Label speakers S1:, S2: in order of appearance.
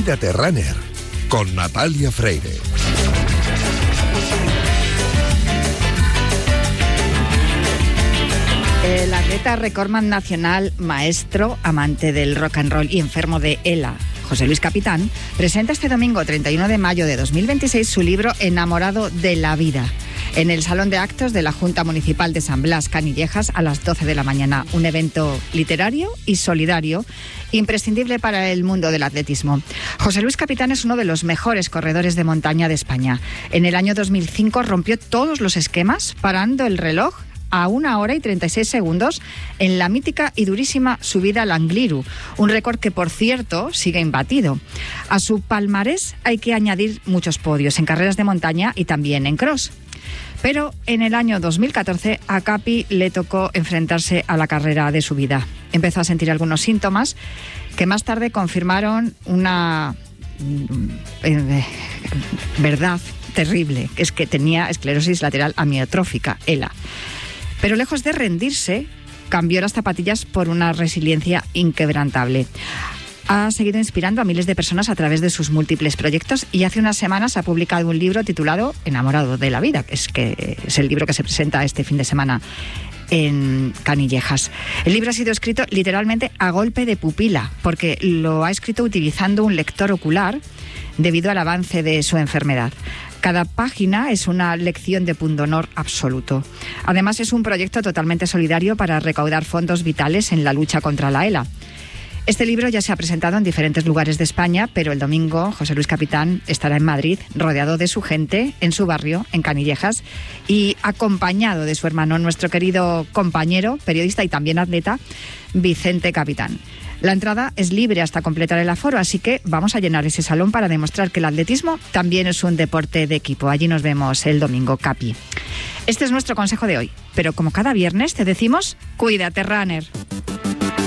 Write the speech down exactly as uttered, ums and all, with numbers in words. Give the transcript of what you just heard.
S1: Cuídate Runner, con Natalia Freire.
S2: El atleta recordman nacional, maestro, amante del rock and roll y enfermo de ELA, José Luis Capitán, presenta este domingo treinta y uno de mayo de dos mil veintiséis su libro Enamorado de la vida, en el Salón de Actos de la Junta Municipal de San Blas, Canillejas, a las doce de la mañana. Un evento literario y solidario imprescindible para el mundo del atletismo. José Luis Capitán es uno de los mejores corredores de montaña de España. En el año dos mil cinco rompió todos los esquemas, parando el reloj a una hora y treinta y seis segundos en la mítica y durísima subida al Angliru, un récord que, por cierto, sigue imbatido. A su palmarés hay que añadir muchos podios en carreras de montaña y también en cross. Pero en el año dos mil catorce a Capi le tocó enfrentarse a la carrera de subida. Empezó a sentir algunos síntomas que más tarde confirmaron una eh, verdad terrible, que es que tenía esclerosis lateral amiotrófica, ELA. Pero lejos de rendirse, cambió las zapatillas por una resiliencia inquebrantable. Ha seguido inspirando a miles de personas a través de sus múltiples proyectos y hace unas semanas ha publicado un libro titulado Enamorado de la vida, que es, que es el libro que se presenta este fin de semana en Canillejas. El libro ha sido escrito literalmente a golpe de pupila, porque lo ha escrito utilizando un lector ocular debido al avance de su enfermedad. Cada página es una lección de pundonor absoluto. Además, es un proyecto totalmente solidario para recaudar fondos vitales en la lucha contra la ELA. Este libro ya se ha presentado en diferentes lugares de España, pero el domingo José Luis Capitán estará en Madrid, rodeado de su gente, en su barrio, en Canillejas, y acompañado de su hermano, nuestro querido compañero, periodista y también atleta, Vicente Capitán. La entrada es libre hasta completar el aforo, así que vamos a llenar ese salón para demostrar que el atletismo también es un deporte de equipo. Allí nos vemos el domingo, Capi. Este es nuestro consejo de hoy, pero como cada viernes te decimos, cuídate, runner.